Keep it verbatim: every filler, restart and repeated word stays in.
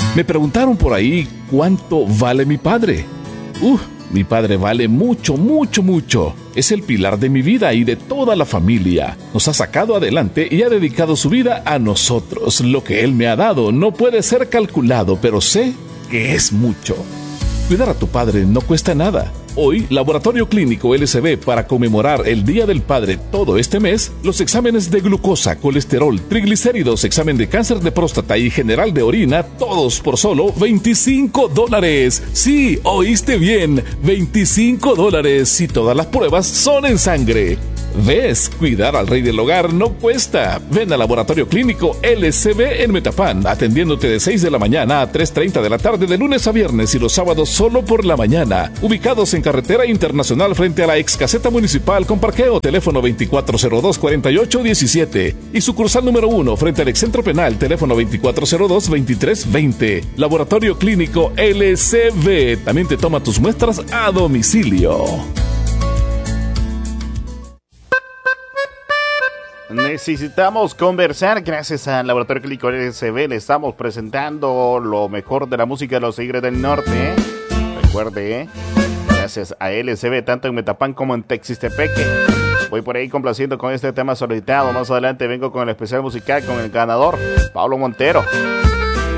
Me preguntaron por ahí cuánto vale mi padre. Uf, mi padre vale mucho, mucho, mucho. Es el pilar de mi vida y de toda la familia. Nos ha sacado adelante y ha dedicado su vida a nosotros. Lo que él me ha dado no puede ser calculado, pero sé que es mucho. Cuidar a tu padre no cuesta nada. Hoy, Laboratorio Clínico L C B, para conmemorar el Día del Padre todo este mes, los exámenes de glucosa, colesterol, triglicéridos, examen de cáncer de próstata y general de orina, todos por solo veinticinco dólares. Sí, oíste bien, veinticinco dólares y todas las pruebas son en sangre. ¿Ves? Cuidar al rey del hogar no cuesta. Ven al Laboratorio Clínico L C B en Metapán, atendiéndote de seis de la mañana a tres treinta de la tarde de lunes a viernes y los sábados solo por la mañana. Ubicados en Carretera Internacional frente a la ex caseta municipal con parqueo, teléfono veinticuatro cero dos, cuarenta y ocho diecisiete. Y sucursal número uno frente al ex centro penal, teléfono veinticuatro cero dos, veintitrés veinte. Laboratorio Clínico L C B. También te toma tus muestras a domicilio. Necesitamos conversar. Gracias al Laboratorio Clínico L C B le estamos presentando lo mejor de la música de los Tigres del Norte, ¿eh? Recuerde, ¿eh? Gracias a L C B, tanto en Metapán como en Texistepeque. Voy por ahí complaciendo con este tema solicitado. Más adelante vengo con el especial musical con el ganador, Pablo Montero.